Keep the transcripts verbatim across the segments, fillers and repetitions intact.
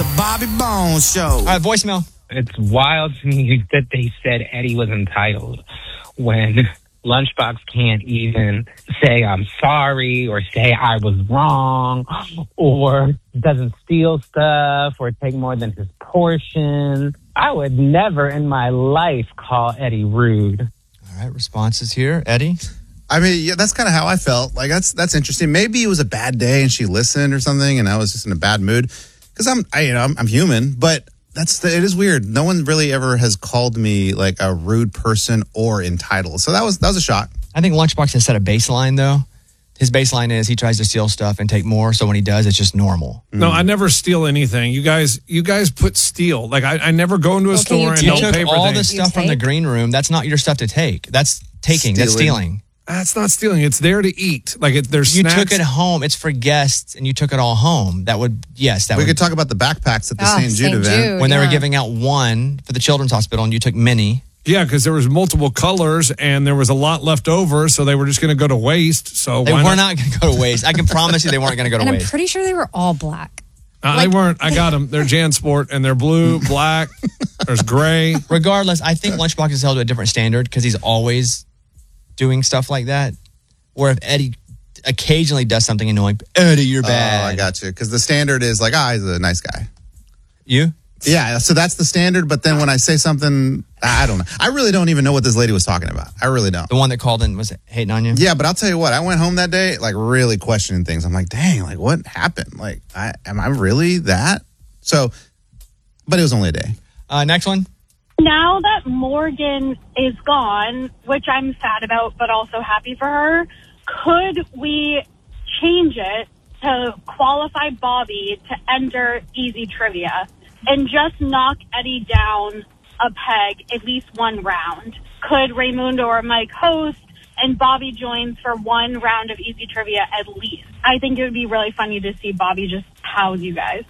the Bobby Bones Show. All right, voicemail. It's wild to me that they said Eddie was entitled when Lunchbox can't even say I'm sorry or say I was wrong or doesn't steal stuff or take more than his portion. I would never in my life call Eddie rude. All right, responses here. Eddie? I mean, yeah, that's kind of how I felt. Like, that's that's interesting. Maybe it was a bad day and she listened or something and I was just in a bad mood. Because I'm, I, you know, I'm, I'm human, but that's the, it is weird. No one really ever has called me like a rude person or entitled. So that was that was a shock. I think Lunchbox has set a baseline, though. His baseline is he tries to steal stuff and take more. So when he does, it's just normal. No, I never steal anything. You guys, you guys put steal. Like I, I never go into a okay, store and you don't took pay for all things. the stuff from the green room. That's not your stuff to take. That's taking. Stealing. That's stealing. That's not stealing. It's there to eat. Like it, there's You snacks. took it home. It's for guests, and you took it all home. That would yes. That we would, could talk about the backpacks at the Oh, Saint Jude Saint event. Jude. when they yeah. were giving out one for the Children's Hospital, and you took many. Yeah, because there was multiple colors and there was a lot left over, so they were just going to go to waste. So They why were not going to go to waste. I can promise you, they weren't going to go to And I'm waste. pretty sure they were all black. Uh, Like- they weren't. I got them. They're JanSport, and they're blue, black. There's gray. Regardless, I think Lunchbox is held to a different standard because he's always doing stuff like that. Or if Eddie occasionally does something annoying, Eddie, you're bad. Oh, I got you. Because the standard is like, ah, he's a nice guy. You? Yeah, so that's the standard. But then when I say something, I don't know. I really don't even know what this lady was talking about. I really don't. The one that called in was hating on you? Yeah, but I'll tell you what. I went home that day, like really questioning things. I'm like, dang, like what happened? Like, I, am I really that? So, but it was only a day. Uh, next one. Now that Morgan is gone, which I'm sad about, but also happy for her, could we change it to qualify Bobby to enter Easy Trivia and just knock Eddie down a peg at least one round? Could Raymundo or Mike host and Bobby joins for one round of Easy Trivia at least? I think it would be really funny to see Bobby just house you guys.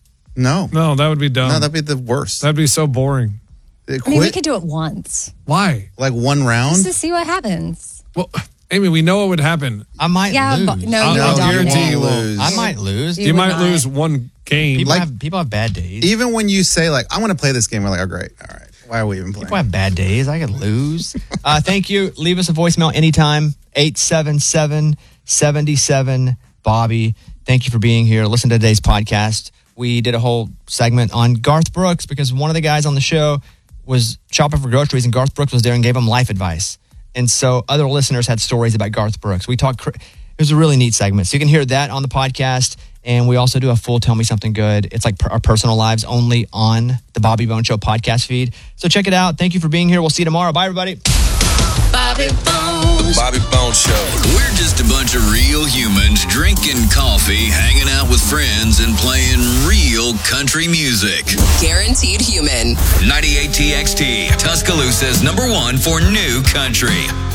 No. No, that would be dumb. No, that'd be the worst. That'd be so boring. It I mean, we quit, could do it once Why? like one round. just to see what happens. Well, Amy, we know what would happen. I might Yeah, lose. but no, I'll- you I'll don't. guarantee you won't won't. lose. I might lose. You You would might not. lose one game. People, Like- have, people have bad days. Even when you say like, I want to play this game, we're like, oh great, all right. Why are we even playing? People have bad days. I could lose. uh, thank you. Leave us a voicemail anytime. eight seven seven, seven seven, Bobby. Thank you for being here. Listen to today's podcast. We did a whole segment on Garth Brooks because one of the guys on the show was shopping for groceries and Garth Brooks was there and gave him life advice. And so other listeners had stories about Garth Brooks. We talked, it was a really neat segment. So you can hear that on the podcast. And we also do a full Tell Me Something Good. It's like per- our personal lives only on the Bobby Bones Show podcast feed. So check it out. Thank you for being here. We'll see you tomorrow. Bye, everybody. Bobby Bones. Bobby Bones Show. We're just a bunch of real humans drinking coffee, hanging out with friends, and playing real country music. Guaranteed human. ninety-eight T X T, Tuscaloosa's number one for new country.